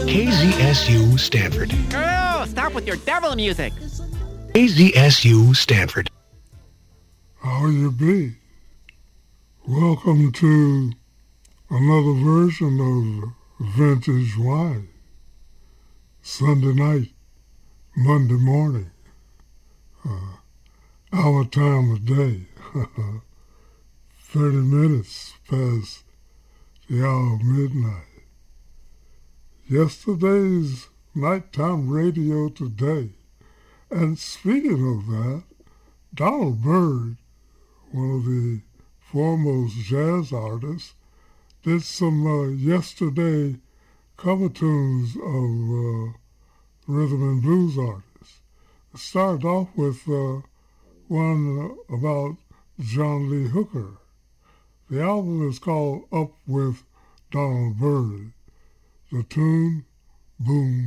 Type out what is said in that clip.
KZSU Stanford. Oh, stop with your devil music. KZSU Stanford. How you be? Welcome to another version of Vintage Wine. Sunday night, Monday morning, our time of day, 30 minutes past the hour of midnight. Yesterday's nighttime radio today. And speaking of that, Donald Byrd, one of the foremost jazz artists, did some yesterday cover tunes of rhythm and blues artists. It started off with one about John Lee Hooker. The album is called Up With Donald Byrd. The tune, Boom